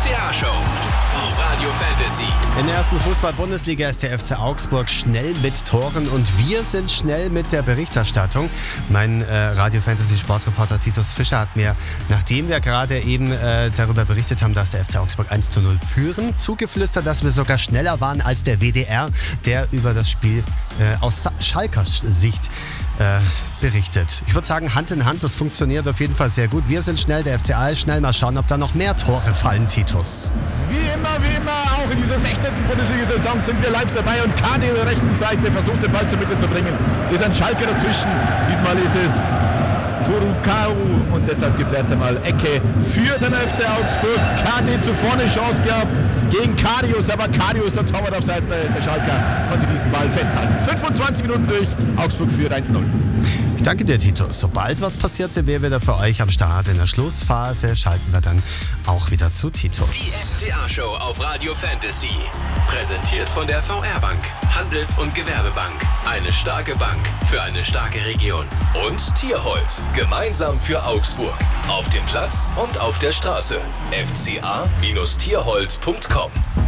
FCA-Show auf Radio Fantasy. In der ersten Fußball-Bundesliga ist der FC Augsburg schnell mit Toren und wir sind schnell mit der Berichterstattung. Mein Radio Fantasy Sportreporter Titus Fischer hat mir, nachdem wir gerade eben darüber berichtet haben, dass der FC Augsburg 1:0 führen, zugeflüstert, dass wir sogar schneller waren als der WDR, der über das Spiel aus Schalker Sicht berichtet. Ich würde sagen, Hand in Hand, das funktioniert auf jeden Fall sehr gut. Wir sind schnell, der FCA ist schnell. Mal schauen, ob da noch mehr Tore fallen, Titus. Wie immer, auch in dieser 16. Bundesliga-Saison sind wir live dabei und Kadi auf der rechten Seite versucht, den Ball zur Mitte zu bringen. Ist ein Schalker dazwischen. Diesmal ist es Kurukaru und deshalb gibt es erst einmal Ecke für den FC Augsburg. Kadi zuvor eine Chance gehabt gegen Karius, aber Karius, der Torwart auf Seite der Schalker, konnte diesen Ball festhalten. 25 Minuten durch, Augsburg führt 1:0. Ich danke dir, Titus. Sobald was passiert, sind wir wieder für euch am Start. In der Schlussphase schalten wir dann auch wieder zu Titus. Die FCA-Show auf Radio Fantasy. Präsentiert von der VR-Bank, Handels- und Gewerbebank. Eine starke Bank für eine starke Region. Und Tierhold, gemeinsam für Augsburg. Auf dem Platz und auf der Straße. fca-tierhold.com